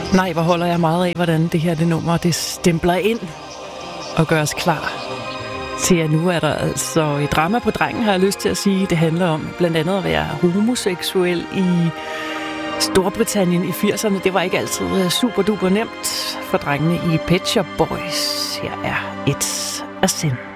Nej, hvor holder jeg meget af, hvordan det her det nummer, det stempler ind og gør os klar til, at nu er der altså et drama på drengen, har jeg lyst til at sige. Det handler om blandt andet at være homoseksuel i Storbritannien i 80'erne. Det var ikke altid super duper nemt for drengene i Pet Shop Boys. Her er It's a Sin.